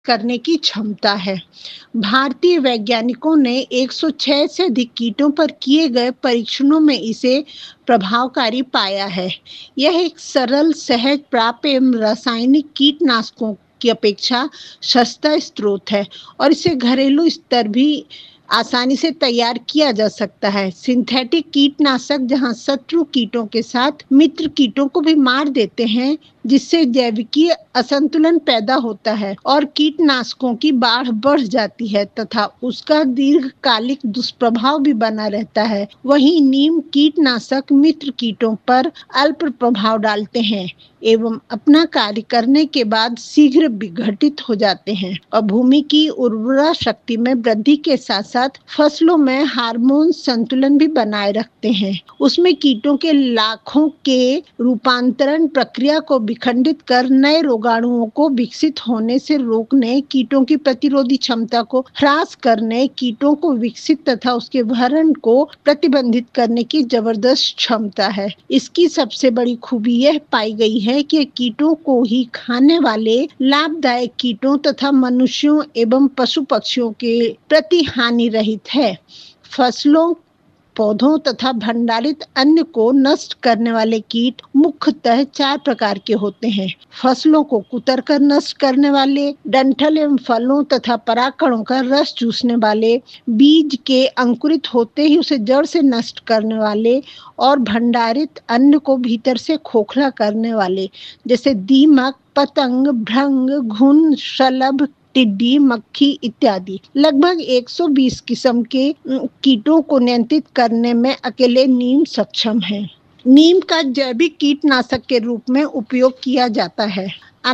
करने की क्षमता है। भारतीय वैज्ञानिकों ने 106 से अधिक कीटों पर किए गए परीक्षणों में इसे प्रभावकारी पाया है। यह एक सरल, सहज प्राप्य एवं रासायनिक कीटनाशकों की अपेक्षा सस्ता स्रोत है और इसे घरेलू स्तर भी आसानी से तैयार किया जा सकता है। सिंथेटिक कीटनाशक जहां शत्रु कीटों के साथ मित्र कीटों को भी मार देते हैं, जिससे जैविकीय असंतुलन पैदा होता है और कीटनाशकों की बाढ़ बढ़ जाती है तथा उसका दीर्घकालिक दुष्प्रभाव भी बना रहता है। वहीं नीम कीटनाशक मित्र कीटों पर अल्प प्रभाव डालते हैं एवं अपना कार्य करने के बाद शीघ्र विघटित हो जाते हैं और भूमि की उर्वरा शक्ति में वृद्धि के साथ साथ फसलों में हार्मोन संतुलन भी बनाए रखते हैं। उसमें कीटों के लाखों के रूपांतरण प्रक्रिया को विखंडित कर नए रोगाणुओं को विकसित होने से रोकने, कीटों की प्रतिरोधी क्षमता को ह्रास करने, कीटों को विकसित तथा उसके भरण को प्रतिबंधित करने की जबरदस्त क्षमता है। इसकी सबसे बड़ी खूबी यह पाई गई है कि कीटों को ही खाने वाले लाभदायक कीटों तथा मनुष्यों एवं पशु पक्षियों के प्रति हानि रहित है। फसलों, पौधों तथा भंडारित अन्न को नष्ट करने वाले कीट मुख्यतः 4 प्रकार के होते हैं। फसलों को कुतर कर नष्ट करने वाले, डंठल एवं फलों तथा परागकणों का रस चूसने वाले, बीज के अंकुरित होते ही उसे जड़ से नष्ट करने वाले और भंडारित अन्न को भीतर से खोखला करने वाले, जैसे दीमक, पतंग, भृंग, घुन, शलभ, टिड्डी, मक्खी इत्यादि। लगभग 120 किस्म के कीटों को नियंत्रित करने में अकेले नीम सक्षम है। नीम का जैविक कीटनाशक के रूप में उपयोग किया जाता है।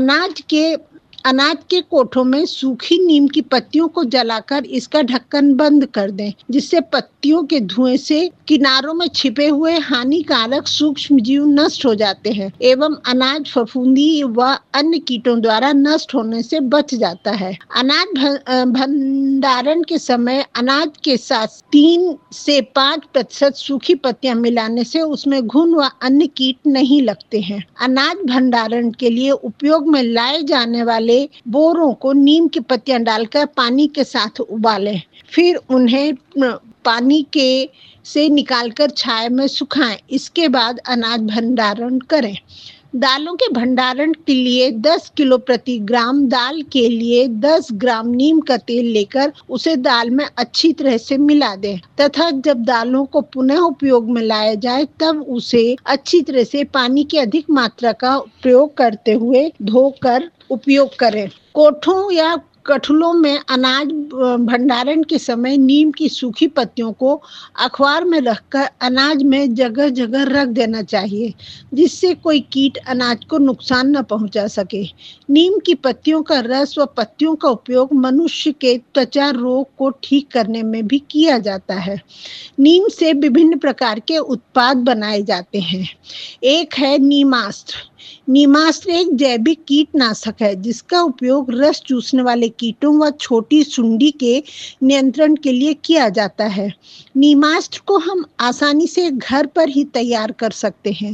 अनाज के कोठों में सूखी नीम की पत्तियों को जलाकर इसका ढक्कन बंद कर दें, जिससे पत्तियों के धुएं से किनारों में छिपे हुए हानिकारक सूक्ष्म जीव नष्ट हो जाते हैं एवं अनाज फफूंदी व अन्य कीटों द्वारा नष्ट होने से बच जाता है। अनाज भंडारण के समय अनाज के साथ 3 से 5% सूखी पत्तियां मिलाने से उसमें घुन व अन्य कीट नहीं लगते हैं। अनाज भंडारण के लिए उपयोग में लाए जाने वाले बोरों को नीम की पत्तियां डालकर पानी के साथ उबालें, फिर उन्हें पानी के से निकालकर छाया में सुखाएं। इसके बाद अनाज भंडारण करें। दालों के भंडारण के लिए 10 किलो प्रति ग्राम दाल के लिए 10 ग्राम नीम का तेल लेकर उसे दाल में अच्छी तरह से मिला दें तथा जब दालों को पुनः उपयोग में लाया जाए तब उसे अच्छी तरह से पानी की अधिक मात्रा का प्रयोग करते हुए धोकर उपयोग करें। कोठों या कठुलों में अनाज भंडारण के समय नीम की सूखी पत्तियों को अखबार में रखकर अनाज में जगह जगह रख देना चाहिए, जिससे कोई कीट अनाज को नुकसान न पहुंचा सके। नीम की पत्तियों का रस व पत्तियों का उपयोग मनुष्य के त्वचा रोग को ठीक करने में भी किया जाता है। नीम से विभिन्न प्रकार के उत्पाद बनाए जाते हैं। एक है नीमास्त्र। नीमास्त्र एक जैविक कीटनाशक है जिसका उपयोग रस चूसने वाले कीटों व छोटी सुंडी के नियंत्रण के लिए किया जाता है। नीमास्त्र को हम आसानी से घर पर ही तैयार कर सकते हैं,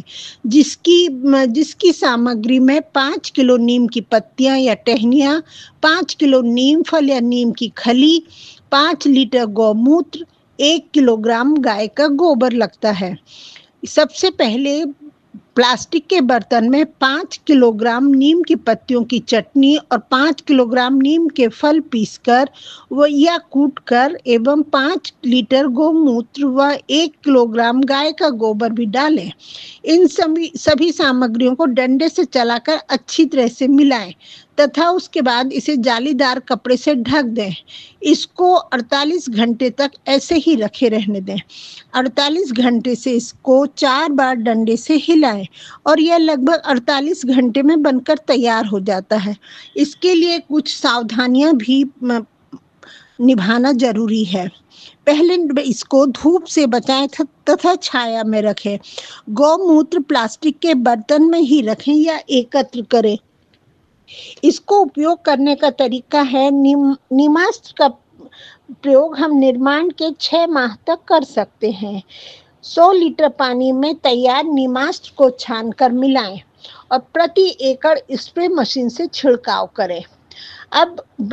जिसकी सामग्री में 5 किलो नीम की पत्तियां या टहनियां, 5 किलो नीम फल या नीम की खली, 5 लीटर गौमूत्र, 1 किलोग्राम गाय का गोबर लगता है। सबसे पहले प्लास्टिक के बर्तन में 5 किलोग्राम नीम की पत्तियों की चटनी और 5 किलोग्राम नीम के फल पीसकर या कूटकर एवं 5 लीटर गोमूत्र व 1 किलोग्राम गाय का गोबर भी डालें। इन सभी सामग्रियों को डंडे से चलाकर अच्छी तरह से मिलाएं तथा उसके बाद इसे जालीदार कपड़े से ढक दें। इसको 48 घंटे तक ऐसे ही रखे रहने दें। 48 घंटे से इसको 4 बार डंडे से हिलाएं और यह लगभग 48 घंटे में बनकर तैयार हो जाता है। इसके लिए कुछ सावधानियां भी निभाना जरूरी है। पहले इसको धूप से बचाएं तथा छाया में रखें। गौमूत्र प्लास्टिक के बर्तन में ही रखें या एकत्र करें। इसको उपयोग करने का तरीका है, नीमास्त्र का प्रयोग हम निर्माण के 6 माह तक कर सकते हैं। 100 लीटर पानी में तैयार नीमास्त्र को छानकर मिलाएं और प्रति एकड़ स्प्रे मशीन से छिड़काव करें। अब